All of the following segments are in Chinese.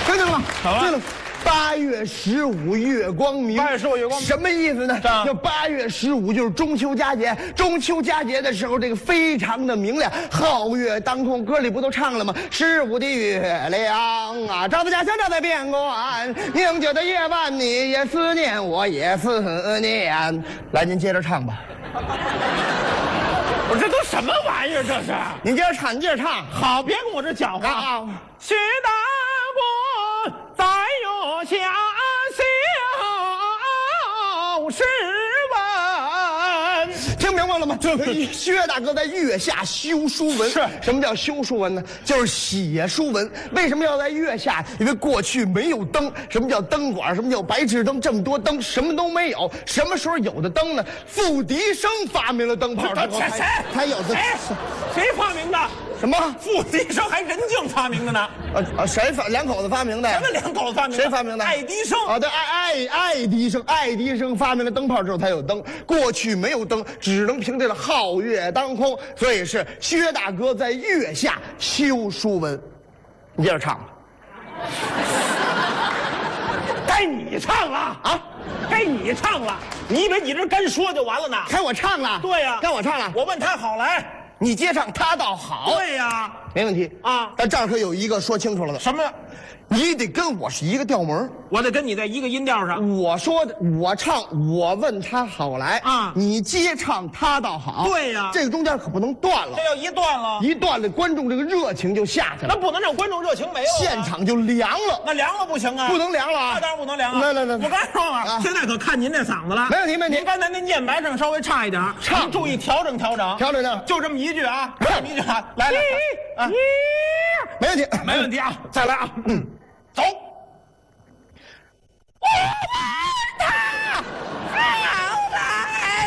听见了吗？ 好啊。 对了。8月15月光明 ，8月15月光明什么意思呢？就8月15就是中秋佳节，中秋佳节的时候，这个非常的明亮，皓月当空。歌里不都唱了吗？15的月亮啊，照在家乡，照在边关，宁静的夜晚，你也思念，我也思念。来，您接着唱吧。 我这都什么玩意儿？这是？ 您接着唱，你接着唱。 好，别跟我这搅和啊！ 薛大哥在月下修诗文， 听明白了吗？这个薛大哥在月下修书文。 是什么叫修书文呢？就是写书文。为什么要在月下？因为过去没有灯。什么叫灯管？什么叫白炽灯？这么多灯，什么都没有。什么时候有的灯呢？傅笛生发明了灯泡之后才有的。 谁发明的？ 什么？ 傅笛生还任敬发明的呢？ 谁两口子发明的？ 什么两口子发明的？ 谁发明的？ 爱迪生。 对，爱迪生发明了灯泡之后才有灯。过去没有灯，只能凭这个皓月当空，所以是薛大哥在月下修书文。你接着唱。 该你唱了啊！该你唱了。你以为你这干说就完了呢？ 该我唱了。 对呀， 该我唱了。 我问他好来。 你接唱，他倒好。 对呀， 没问题啊。 但这儿可有一个说清楚了的。 什么？ 你得跟我是一个调门， 我得跟你在一个音调上。 我说的，我唱，我问他好来啊， 你接唱，他倒好。 对呀， 这个中间可不能断了。 这要一断了， 一断了，观众这个热情就下去了。 那不能让观众热情没有， 现场就凉了。 那凉了不行啊， 不能凉了啊！ 那当然不能凉啊！ 来， 我刚才说了，现在可看您这嗓子了。 没问题，没问题。 您刚才那念白声稍微差一点， 唱注意调整调整， 调整调整， 就这么一句啊，这么一句啊，来， 没问题， 没问题啊！再来啊，走。我问他好来，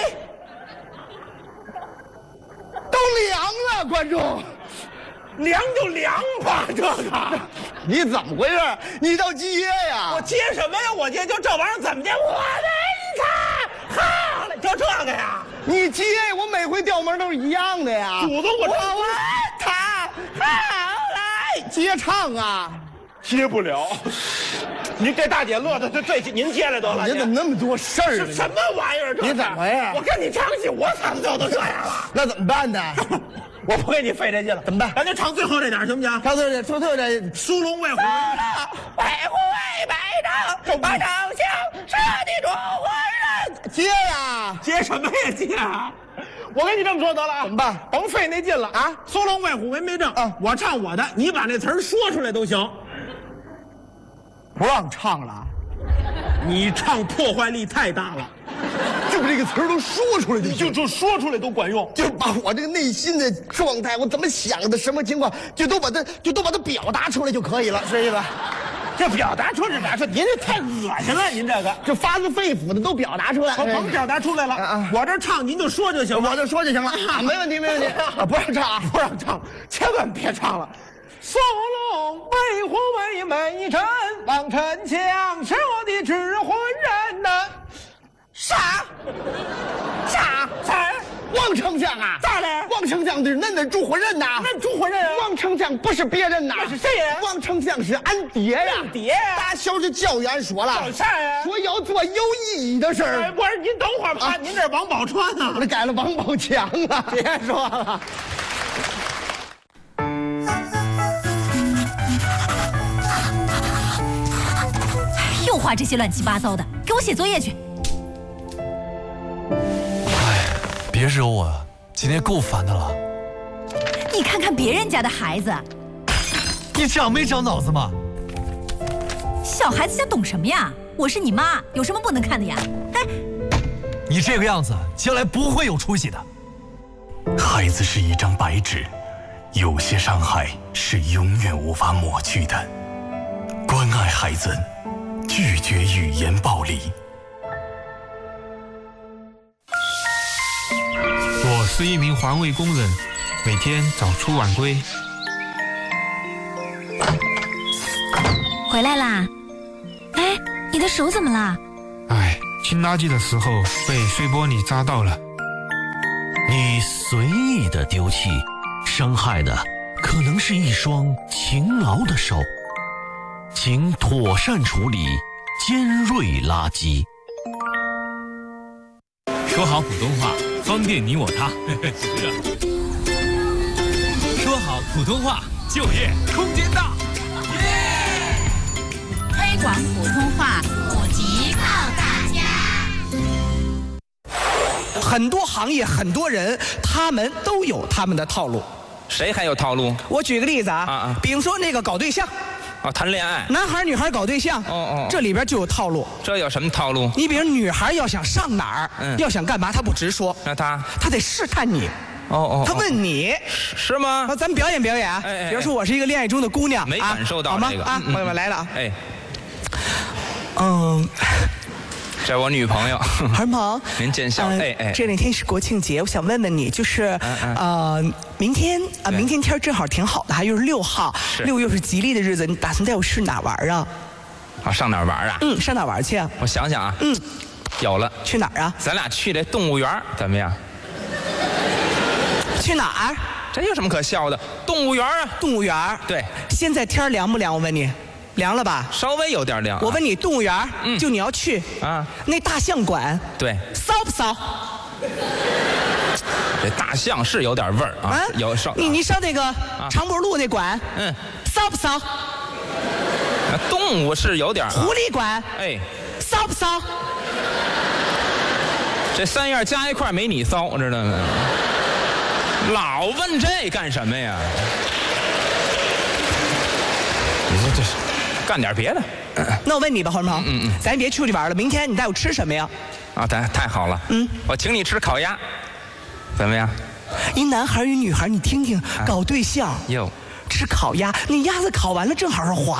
都凉了，观众， 凉就凉吧，这个你怎么回事？你倒接呀！ 我接什么呀？我接就这玩意儿怎么接？我问他好来，就这个呀？ 你接，我每回调门都是一样的呀。 祖宗，我问他好来，接唱啊。 接不了，您这大姐乐的，这您接来得了。 你怎么那么多事儿？ 是什么玩意儿？ 你怎么呀？ 我跟你唱戏，我嗓子就都这样了。 那怎么办呢？ 我不跟你费这劲了。 怎么办？ 咱就唱最后这点行不行？ 唱最后这苏龙卫虎， 卫虎为百丈，把长枪射的中华人。接呀， 接什么呀接啊？我跟你这么说得了啊， 怎么办？ 甭费那劲了啊！苏龙卫虎为没正啊，我唱我的，你把那词儿说出来都行。 不让唱了， 你唱破坏力太大了， 就这个词儿都说出来就说出来都管用， 就把我这个内心的状态，我怎么想的，什么情况，就都把它表达出来就可以了，是意思？ 这表达出来，您这太恶心了，您这个就发自肺腑的都表达出来， 甭表达出来了，我这唱您就说就行了， 我就说就行了，没问题，没问题，不让唱， 不让唱，千万别唱了。苏龙为虎为美臣，王丞相是我的指挥人呐。 啥？王丞相啊？ 咋了？ 王丞相是恁的主伙人呐？ 恁主伙人啊？ 王丞相不是别人呐？ 那是谁呀？ 王丞相是俺爹呀！ 爹呀！ 打小就教育俺说了， 教啥呀？ 说要做有意义的事儿。 不是，您等会儿吧，您这王宝钏啊？ 我这改了王宝强了。 别说了。 又画这些乱七八糟的，给我写作业去。 别惹我啊，今天够烦的了。 你看看别人家的孩子， 你长没长脑子吗？ 小孩子家懂什么呀？我是你妈，有什么不能看的呀？哎， 你这个样子，将来不会有出息的。 孩子是一张白纸，有些伤害是永远无法抹去的。关爱孩子，拒绝语言暴力。 我是一名环卫工人，每天早出晚归。 回来啦？哎，你的手怎么了？ 哎，清垃圾的时候被碎玻璃扎到了。 你随意的丢弃，伤害的可能是一双勤劳的手。 行妥善处理尖锐垃圾。 说好普通话，方便你我他。是啊。说好普通话，就业空间大。 推广普通话，普及靠大家。 很多行业很多人，他们都有他们的套路。 谁还有套路？ 我举个例子啊，比如说那个搞对象， 谈恋爱， 男孩女孩搞对象，这里边就有套路。 这有什么套路？ 你比如女孩要想上哪儿，要想干嘛，她不直说， 那她得试探你。她问你是吗？ 那咱们表演表演啊。比如说我是一个恋爱中的姑娘， 没感受到这个啊，朋友们来了啊。 这我女朋友。 孩儿鹏， 您见笑。 这两天是国庆节，我想问问你，就是明天天正好挺好的，又是6号，6又是吉利的日子，你打算带我去哪玩啊？ 上哪儿玩啊？ 上哪玩去啊？ 我想想啊。有了。 去哪儿啊？ 咱俩去这动物园怎么样？ 去哪儿？ 这有什么可笑的？动物园啊！ 动物园。对。现在天凉不凉？我问你。凉了吧？ 稍微有点凉。 我问你，动物园就你要去那大象馆， 对， 骚不骚？ 这大象是有点味儿啊，有上。 你上那个长脖鹿那馆，骚不骚？ 动物是有点。 狐狸馆，骚不骚？ 这3样加一块没你骚，知道吗？老问这干什么呀？你说这是。干点别的。 那我问你吧，黄鹏，咱别出去玩了，明天你带我吃什么呀？ 太好了，我请你吃烤鸭，怎么样？ 一男孩与女孩，你听听，搞对象，吃烤鸭，那鸭子烤完了正好是黄